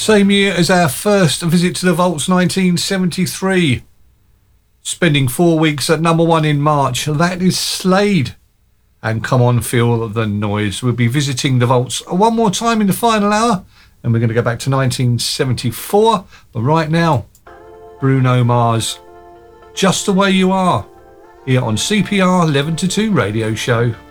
Same year as our first visit to the vaults, 1973. Spending 4 weeks at number 1 in March. That is Slade. And Come On Feel the Noise. We'll be visiting the vaults one more time in the final hour. And we're going to go back to 1974. But right now, Bruno Mars. Just the Way You Are. Here on CPR 11 to 2 radio show.